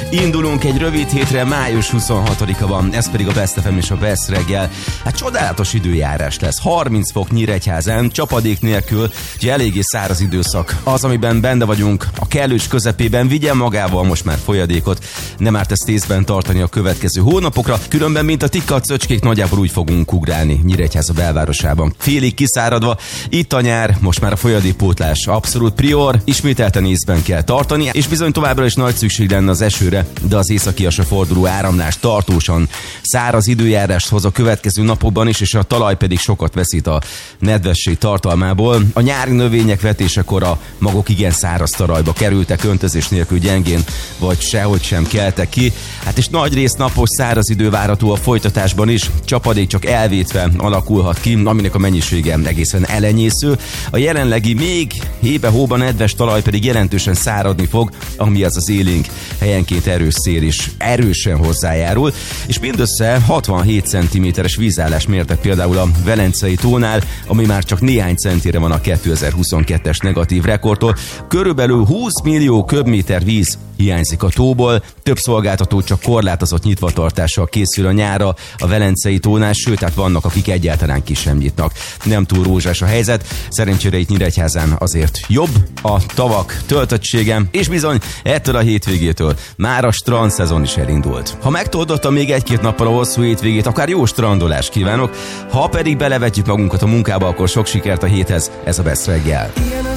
Indulunk egy rövid hétre, május 26-a van, ez pedig a Best FM és a Best reggel. Hát csodálatos időjárás lesz, 30 fok Nyíregyházán, csapadék nélkül, ugye eléggé száraz időszak. Az, amiben benne vagyunk, a kellős közepében, vigyen magával most már folyadékot, nem árt ezt észben tartani a következő hónapokra, különben, mint a tikkat szöcskék, nagyjából úgy fogunk ugrálni Nyíregyháza belvárosában. Félig kiszáradva, itt a nyár, most már a folyadékpótlás abszolút prior, ismételten észben kell tartani, és bizony továbbra is nagy szükség lenne az esőre, de az északiasra forduló áramlás tartósan száraz időjárást hoz a következő napokban is, és a talaj pedig sokat veszít a nedvesség tartalmából. A nyári növények vetésekor a magok igen száraz talajba kerültek, öntözés nélkül gyengén, vagy sehogy sem keltek ki. Hát és nagy rész napos száraz idő várható a folytatásban is, csapadék csak elvétve alakulhat ki, aminek a mennyisége egészen elenyésző. A jelenlegi még hébe-hóba nedves talaj pedig jelentősen száradni fog, ami az élénk helyenként erős szél is erősen hozzájárul, és mindössze 67 cm-es vízállás mértek például a Velencei tónál, ami már csak néhány centire van a 2022-es negatív rekordtól. Körülbelül 20 millió köbméter víz hiányzik a tóból, több szolgáltató csak korlátozott nyitvatartással készül a nyára a Velencei tónál, sőt, hát vannak, akik egyáltalán ki sem nyitnak. Nem túl rózsás a helyzet, szerencsére itt Nyíregyházán azért jobb a tavak töltöttsége, és bizony ettől a hétvégétől már a strand szezon is elindult. Ha megtoldottam még egy-két nappal a hosszú hétvégét, akár jó strandolást kívánok, ha pedig belevetjük magunkat a munkába, akkor sok sikert a héthez, ez a Best reggel. Ilyen